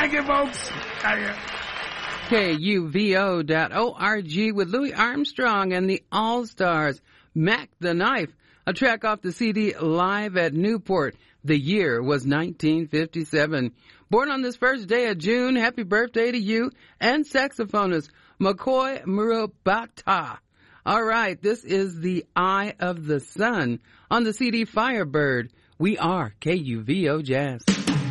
Thank you, folks. Thank you. KUVO.org with Louis Armstrong and the All-Stars. Mac the Knife, a track off the CD Live at Newport. The year was 1957. Born on this first day of June, happy birthday to you and saxophonist McCoy Murubata. All right, this is The Eye of the Sun on the CD Firebird. We are KUVO Jazz.